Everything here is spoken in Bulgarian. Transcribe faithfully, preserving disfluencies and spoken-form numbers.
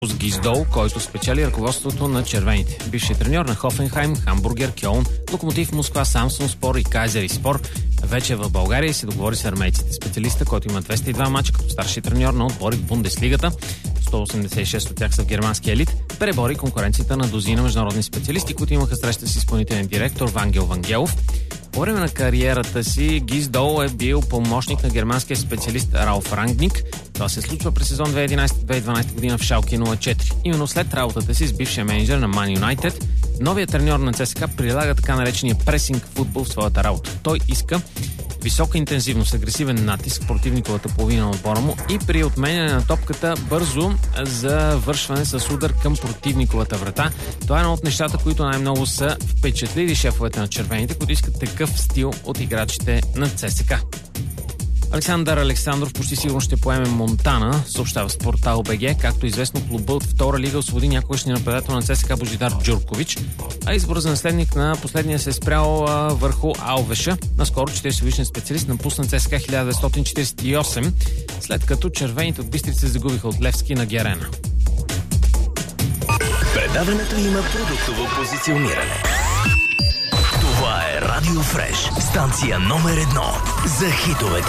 с Гиздол, който спечели ръководството на червените. Бившият треньор на Хофенхайм, Хамбургер, Кьолн, Локомотив Москва, Самсун Спор и Кайзери Спор вече в България и се договори с армейците. Специалиста, който има двеста и два мача като старши треньор на отбори в Бундеслигата, сто осемдесет и шест от тях са в германския елит, пребори конкуренцията на дозина международни специалисти, които имаха среща с изпълнителен директор Вангел Вангелов. По време на кариерата си Гиздол е бил помощник на германския специалист Ралф Рангник. Това се случва през сезон две хиляди и единадесета - две хиляди и дванадесета година в Шалке нула четири. Именно след работата си с бившия менеджер на Ман Юнайтед, новият треньор на ЦСКА прилага така наречения пресинг футбол в своята работа. Той иска висока интензивност, агресивен натиск в противниковата половина на отбора му и при отменяне на топката бързо завършване с удар към противниковата врата. Това е едно от нещата, които най-много са впечатлили шефовете на червените, които искат такъв стил от играчите на ЦСКА. Александър Александров почти сигурно ще поеме Монтана, съобщава с портал БГ. Както известно, клуба от втора лига освободи някогашния нападател на ЦСКА Божидар Джуркович, а избор за наследник на последния се е спрял а, върху Алвеша. Наскоро четиридесет годишен специалист напусна ЦСКА хиляда деветстотин четиридесет и осем, след като червените от Бистрица загубиха от Левски на Герена. Предаването има продуктово позициониране. Това е Радио Фреш, станция номер едно за хитовете